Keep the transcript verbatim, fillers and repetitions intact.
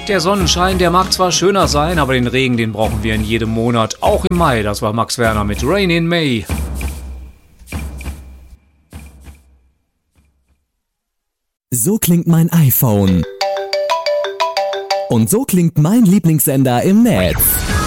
Der Sonnenschein, der mag zwar schöner sein, aber den Regen, den brauchen wir in jedem Monat. Auch im Mai, das war Max Werner mit Rain in May. So klingt mein iPhone. Und so klingt mein Lieblingssender im Netz.